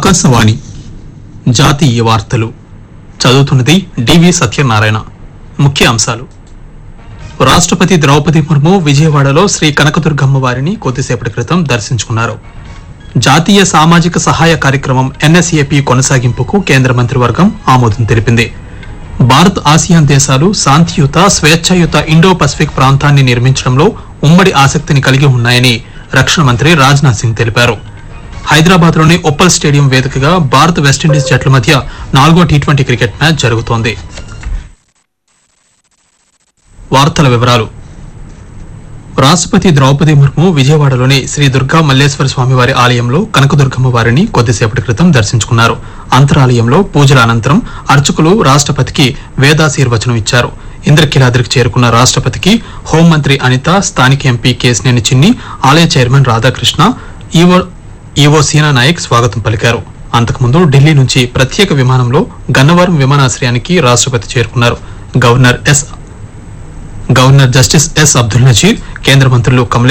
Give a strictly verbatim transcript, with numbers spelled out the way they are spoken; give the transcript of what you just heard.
ఆకాశవాణి జాతీయ వార్తలు చదువుతున్నది డివి సత్యనారాయణ. ముఖ్య అంశాలు: రాష్ట్రపతి ద్రౌపది ముర్ము విజయవాడలో శ్రీ కనకదుర్గమ్మ వారిని కొద్దిసేపటి క్రితం దర్శించుకున్నారు. జాతీయ సామాజిక సహాయ కార్యక్రమం ఎన్ఎస్ఏపీ కొనసాగింపుకు కేంద్ర మంత్రివర్గం ఆమోదం తెలిపింది. భారత్ ఆసియాన్ దేశాలు శాంతియుత స్వేచ్ఛాయుత ఇండో పసిఫిక్ ప్రాంతాన్ని నిర్మించడంలో ఉమ్మడి ఆసక్తిని కలిగి ఉన్నాయని రక్షణ మంత్రి రాజ్నాథ్ సింగ్ తెలిపారు. హైదరాబాద్ లోని ఉప్పల్ స్టేడియం వేదికగా భారత్ వెస్టిండీస్ జట్ల మధ్య నాలుగో టీ ట్వంటీ క్రికెట్ మ్యాచ్ జరుగుతోంది. వార్తల వివరాలు: రాష్ట్రపతి ద్రౌపది ముర్ము విజయవాడలోని శ్రీ దుర్గా మల్లేశ్వర స్వామివారి ఆలయంలో కనకదుర్గమ్మ వారిని కొద్దిసేపటి క్రితం దర్శించుకున్నారు. అంతరాలయంలో పూజల అనంతరం అర్చకులు రాష్ట్రపతికి వేదాశీర్వచనం ఇచ్చారు. ఇంద్రకీలాద్రికి చేరుకున్న రాష్ట్రపతికి హోంమంత్రి అనిత, స్థానిక ఎంపీ కేశినేని చిన్ని, ఆలయ చైర్మన్ రాధాకృష్ణ, ఈవో ఈవో సీనా నాయక్ స్వాగతం పలికారు. అంతకుముందు ఢిల్లీ నుంచి ప్రత్యేక విమానంలో గన్నవరం విమానాశ్రయానికి రాష్ట్రపతి చేరుకున్నారు. Governor yes governor justice yes Abdul Nazir, కేంద్ర మంత్రులు కమలే